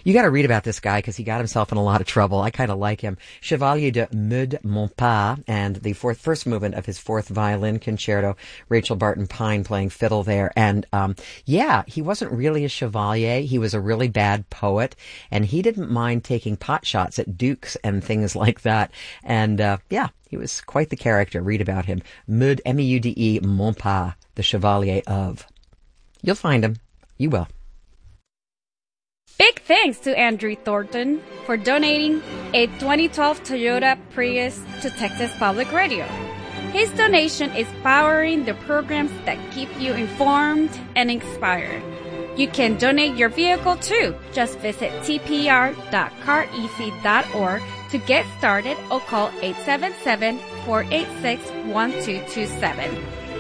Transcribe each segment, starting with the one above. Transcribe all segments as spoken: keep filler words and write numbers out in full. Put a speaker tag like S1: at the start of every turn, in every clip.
S1: You got to read about this guy because he got himself in a lot of trouble. I kind of like him. Chevalier de Meud Monpas, and the fourth, first movement of his fourth violin concerto. Rachel Barton Pine playing fiddle there. And, um, yeah, he wasn't really a chevalier. He was a really bad poet, and he didn't mind taking pot shots at dukes and things like that. And, uh, yeah, he was quite the character. Read about him. Meud, M E U D E, Monpas, the Chevalier of. You'll find him. You will.
S2: Big thanks to Andrew Thornton for donating a twenty twelve Toyota Prius to Texas Public Radio. His donation is powering the programs that keep you informed and inspired. You can donate your vehicle too. Just visit t p r dot car easy dot org to get started or call eight seven seven, four eight six, one two two seven.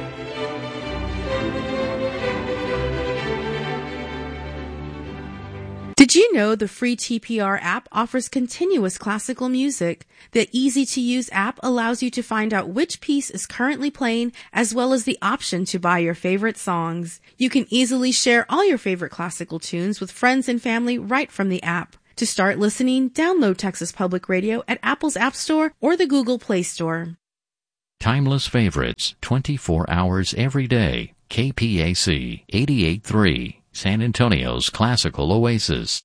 S3: Did you know the free T P R app offers continuous classical music? The easy-to-use app allows you to find out which piece is currently playing, as well as the option to buy your favorite songs. You can easily share all your favorite classical tunes with friends and family right from the app. To start listening, download Texas Public Radio at Apple's App Store or the Google Play Store.
S4: Timeless favorites, twenty-four hours every day. K P A C eighty-eight point three. San Antonio's classical oasis.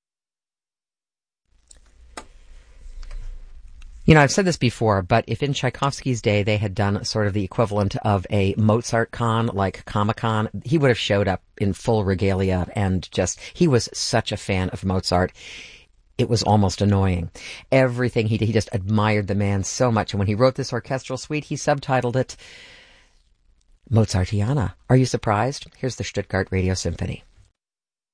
S1: You know, I've said this before, but if in Tchaikovsky's day they had done sort of the equivalent of a Mozart con, like Comic-Con, he would have showed up in full regalia and just, he was such a fan of Mozart. It was almost annoying. Everything he did, he just admired the man so much. And when he wrote this orchestral suite, he subtitled it Mozartiana. Are you surprised? Here's the Stuttgart Radio Symphony.